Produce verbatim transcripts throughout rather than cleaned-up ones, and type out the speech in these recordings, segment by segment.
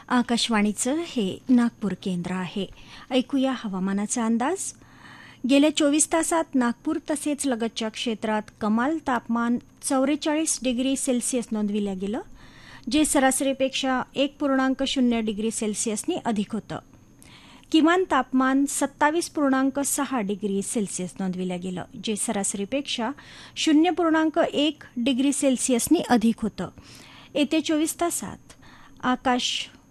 आकाशवाणीचं हे नागपूर केंद्र आहे. ऐकूया हवामानाचा अंदाज. गेल्या चोवीस तासात नागपूर तसेच लगतच्या क्षेत्रात कमाल तापमान चौवेचाळीस डिग्री सेल्सिअस नोंदविलं गेलं, जे सरासरीपेक्षा एक पूर्णांक शून्य डिग्री सेल्सिअसनी अधिक होतं. किमान तापमान सत्तावीस पूर्णांक सहा डिग्री सेल्सिअस नोंदविलं गेलं, जे सरासरीपेक्षा शून्य पूर्णांक एक डिग्री सेल्सिअसनी अधिक होतं. येत्या चोवीस तासात आकाश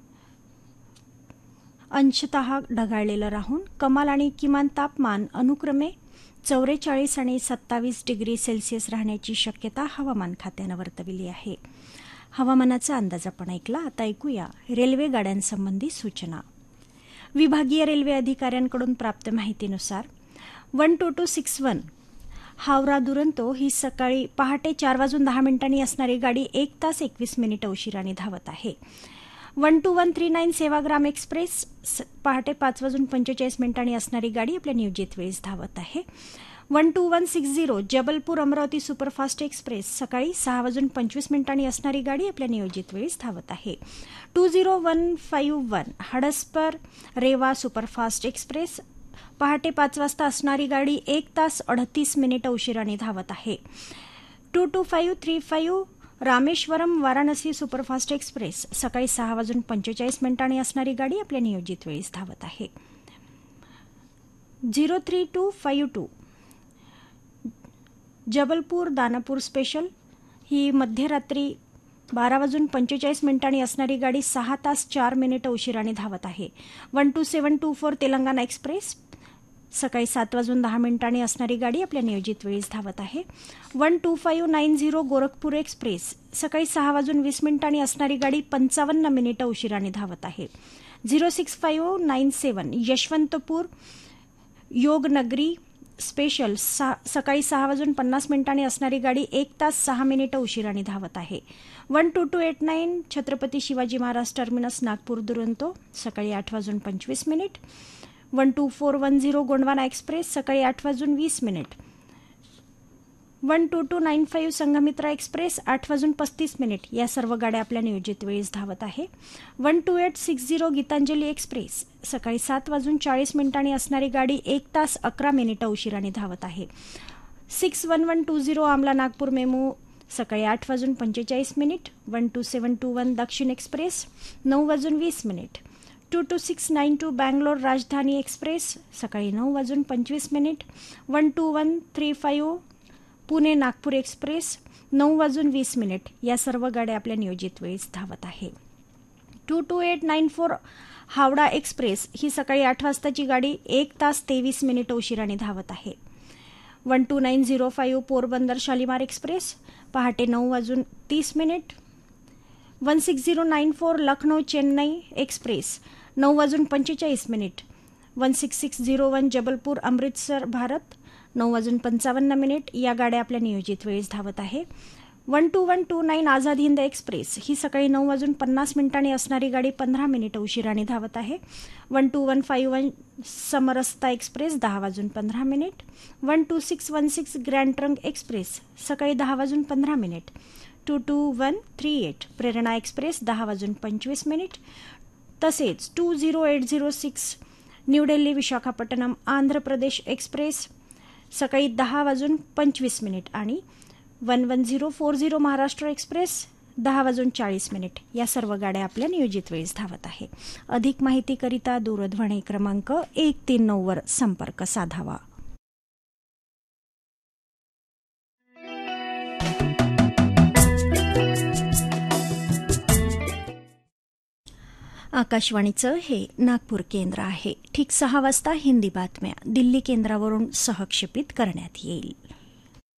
अंशतः ढगाळलेलं राहून कमाल आणि किमान तापमान अनुक्रमे चौवेचाळीस आणि सत्तावीस डिग्री सेल्सिअस राहण्याची शक्यता हवामान खात्यानं वर्तविली आहे. हवामानाचा अंदाज आपण ऐकला. आता ऐकूया रेल्वे गाड्यांसंबंधी सूचना. विभागीय रेल्वे अधिकाऱ्यांकडून प्राप्त माहितीनुसार one two to six one Howrah Duronto ही सकाळी पहाटे चार वाजून दहा मिनिटांनी असणारी गाडी एक तास एकवीस मिनिट उशिराने धावत आहे. One two one three nine Sevagram express पहाटे पाच वाजून पंचेचाळीस मिनिटांनी असणारी गाडी आपल्या नियोजित वेळेस धावत आहे. One two one six zero Jabalpur Amravati superfast express सकाळी सहा वाजून पंचवीस मिनिटांनी असणारी गाडी आपल्या नियोजित वेळेस धावत आहे. To zero one five one हडसपर Reva superfast express पहाटे पाच वाजता असणारी गाडी एक तास अडतीस मिनिट उशिराने धावत आहे. To to five three five Rameswaram Varanasi superfast express सकाळी सहा वाजून पंचेचाळीस मिनिटांनी असणारी गाडी आपल्या नियोजित वेळेस धावत आहे. Zero three to five to Jabalpur Danapur special ही मध्यरात्री बारा वाजून पंचेचाळीस मिनिटांनी असणारी गाडी सहा तास चार मिनिटं उशिराने धावत आहे. One two seven to four Telangana express सकाळी सात वाजून दहा मिनिटांनी असणारी गाडी आपल्या नियोजित वेळेस धावत आहे. One two five nine zero Gorakhpur express सकाळी सहा वाजून वीस मिनिटांनी असणारी गाडी पंचावन्न मिनिटं उशिराने धावत आहे. झिरो सिक्स फाईव्ह नाईन सेवन यशवंतपूर योगनगरी स्पेशल सकाळी सहा वाजून पन्नास मिनिटांनी असणारी गाडी एक तास सहा मिनिटं उशिराने धावत आहे. One two to eight nine Chhatrapati Shivaji Maharaj terminus Nagpur Duronto सकाळी आठ वाजून पंचवीस minute. One two four one zero Gondwana express सकाळी आठ वाजून वीस minute. One two to nine five Sanghamitra express आठ वाजून पस्तीस मिनिट या सर्व गाड्या आपल्या नियोजित वेळेस धावत आहे. One two eight six zero Gitanjali express सकाळी सात वाजून चाळीस मिनिटांनी असणारी गाडी एक तास अकरा मिनिटं उशिराने धावत आहे. Six one one two zero आमला नागपूर मेमू सकाळी आठ वाजून पंचेचाळीस minute. One two seven to one दक्षिण एक्सप्रेस नऊ वाजून वीस minute. To to six nine to Bangalore राजधानी एक्सप्रेस सकाळी नऊ वाजून पंचवीस minute. One two one three five Pune Nagpur express नऊ वाजून वीस मिनिट या सर्व गाड्या आपल्या नियोजित वेळेस धावत आहे. To to eight nine four Howrah express ही सकाळी आठ वाजताची गाडी एक तास तेवीस मिनिट उशिराने धावत आहे. One two nine zero five Porbandar Shalimar express पहाटे नऊ वाजून तीस minute. One six zero nine four Lucknow Chennai express नऊ वाजून पंचेचाळीस minute. One six six zero one Jabalpur Amritsar Bharat नऊ वाजून पंचावन्न मिनिट या गाड्या आपल्या नियोजित वेळेस धावत आहे. One two one two nine Azad Hind express ही सकाळी नऊ वाजून पन्नास मिनिटांनी असणारी गाडी पंधरा मिनिटं उशिराने धावत आहे. One two one five one समरसता एक्सप्रेस दहा वाजून पंधरा minute. One two six one six grand trunk express सकाळी दहा वाजून पंधरा minute. To to one three eight Prerna express दहा वाजून पंचवीस मिनिट. तसेच to zero eight zero six new Delhi Visakhapatnam Andhra Pradesh express सकाळी दहा वाजून पंचवीस मिनिट आणि one one zero four zero Maharashtra express दहा वाजून चाळीस मिनिट या सर्व गाड्या आपल्या नियोजित वेळेस धावत आहे. अधिक माहितीकरिता दूरध्वनी क्रमांक एक तीन नऊ वर संपर्क साधावा. आकाशवाणीचं हे नागपूर केंद्र आहे. ठीक सहा वाजता हिंदी बातम्या दिल्ली केंद्रावरून सहक्षेपित करण्यात येईल.